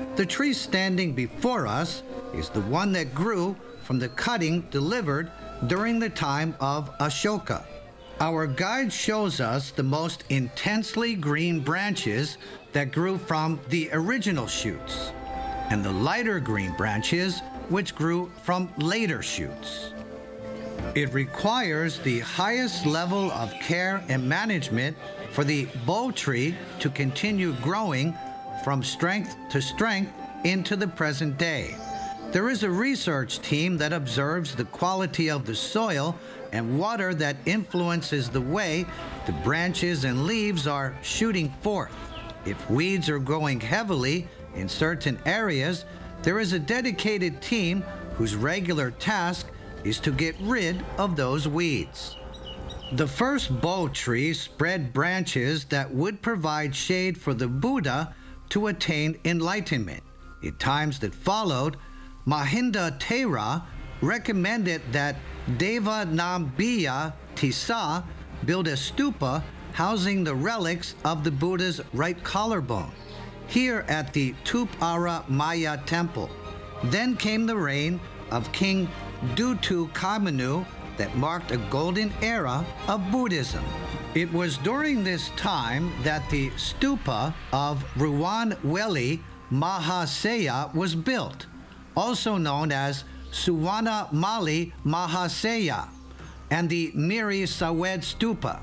The tree standing before us is the one that grew from the cutting delivered during the time of Ashoka. Our guide shows us the most intensely green branches that grew from the original shoots, and the lighter green branches which grew from later shoots. It requires the highest level of care and management for the Bo tree to continue growing from strength to strength into the present day. There is a research team that observes the quality of the soil and water that influences the way the branches and leaves are shooting forth. If weeds are growing heavily in certain areas, there is a dedicated team whose regular task is to get rid of those weeds. The first Bo tree spread branches that would provide shade for the Buddha to attain enlightenment. In times that followed, Mahinda Thera recommended that Devanambiya Tissa build a stupa housing the relics of the Buddha's right collarbone, here at the Tupara Maya temple. Then came the reign of King Dutu Kamanu that marked a golden era of Buddhism. It was during this time that the stupa of Ruwanweli Mahasaya was built, also known as Suwana Mali Mahasaya, and the Miri Sawed Stupa.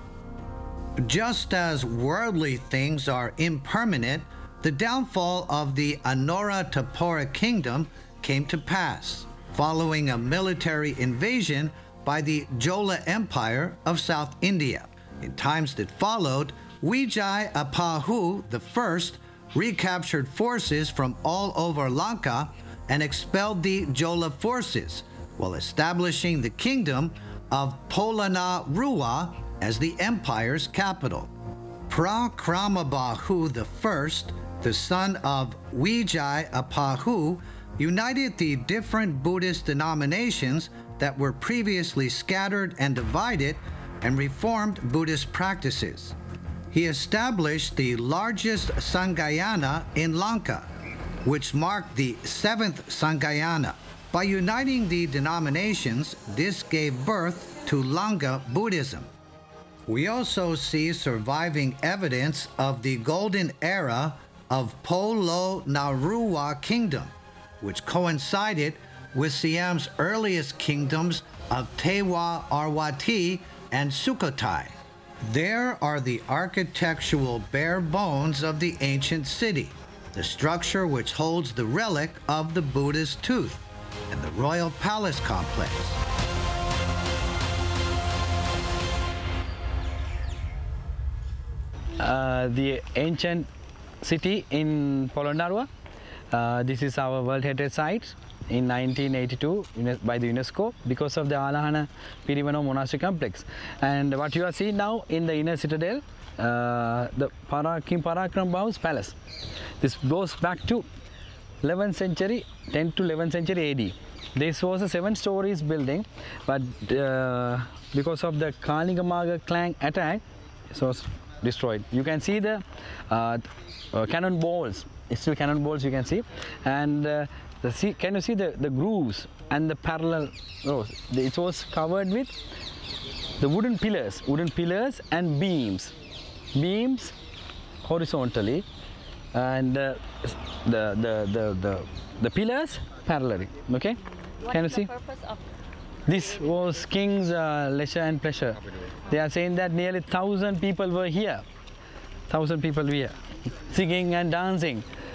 Just as worldly things are impermanent, the downfall of the Anuradhapura kingdom came to pass, following a military invasion by the Chola Empire of South India. In times that followed, Vijayapāhu I recaptured forces from all over Lanka and expelled the Chola forces, while establishing the kingdom of Polonnaruwa as the empire's capital. Prakramabāhu I, the son of Vijayapāhu, united the different Buddhist denominations that were previously scattered and divided and reformed Buddhist practices. He established the largest Sanghayana in Lanka, which marked the 7th Sanghayana. By uniting the denominations, this gave birth to Langa Buddhism. We also see surviving evidence of the golden era of Polonnaruwa kingdom, which coincided with Siam's earliest kingdoms of Tewa Arwati and Sukhothai. There are the architectural bare bones of the ancient city, the structure which holds the relic of the Buddha's tooth, and the royal palace complex. The ancient city in Polonnaruwa. This is our World Heritage Site in 1982 by the UNESCO because of the Alahana Pirivano Monastery Complex. And what you are seeing now in the inner citadel, the King Parakram Bahu's palace. This goes back to 11th century, 10th to 11th century AD. This was a 7 stories building, but because of the Kalingamaga clan attack, it was destroyed. You can see the cannon balls. It's still cannon balls you can see, and can you see the grooves and the parallel rows? It was covered with the wooden pillars and beams horizontally, and the pillars parallelly. Okay, can you see? What is the purpose of this was king's leisure and pleasure. They are saying that nearly 1,000 people were here. 1,000 people were here, singing and dancing.